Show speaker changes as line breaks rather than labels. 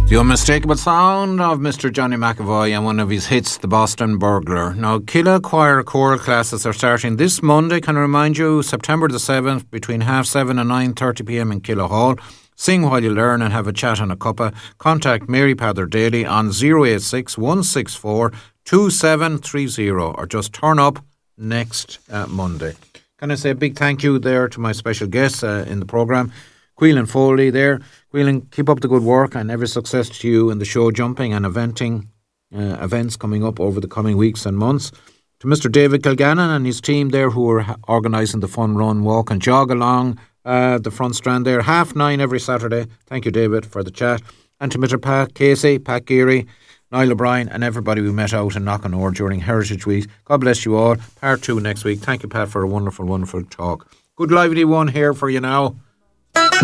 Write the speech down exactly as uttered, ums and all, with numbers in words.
The unmistakable sound of Mister Johnny McAvoy and one of his hits, The Boston Burglar. Now, Killa Choir choral classes are starting this Monday. Can I remind you, September the seventh, between half seven and nine thirty p m in Killa Hall. Sing while you learn and have a chat on a cuppa. Contact Mary Pather Daly on zero eight six, one six four, two seven three zero or just turn up next uh, Monday. Can I say a big thank you there to my special guests uh, in the programme, Quillen Foley there. Quillen, keep up the good work and every success to you in the show jumping and eventing uh, events coming up over the coming weeks and months. To Mister David Kilgannon and his team there who are ha- organising the fun run, walk and jog along uh, the front strand there, half nine every Saturday. Thank you, David, for the chat. And to Mister Pat Casey, Pat Geary, Niall O'Brien and everybody we met out in Knockanore during Heritage Week. God bless you all. Part two next week. Thank you, Pat, for a wonderful, wonderful talk. Good lively one here for you now.